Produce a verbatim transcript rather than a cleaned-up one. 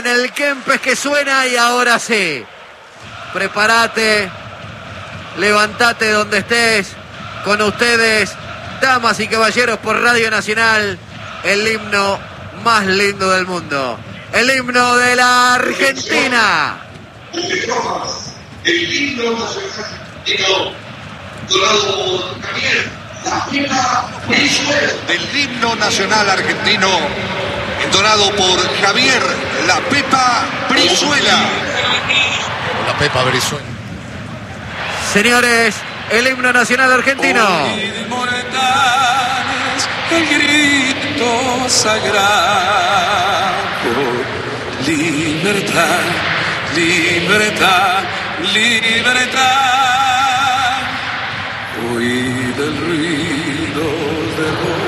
en el Kempes que suena y ahora sí. Prepárate, levantate donde estés. Con ustedes, damas y caballeros, por Radio Nacional, el himno más lindo del mundo. El himno de la Argentina. El himno nacional Dorado Javier, la Pepa Brizuela. Del himno nacional argentino, entonado por Javier La Pepa Brizuela. La Pepa Brizuela. Señores, el himno nacional argentino. El grito sagrado, libertad, libertad, libertad. Oíd el ruido de voz.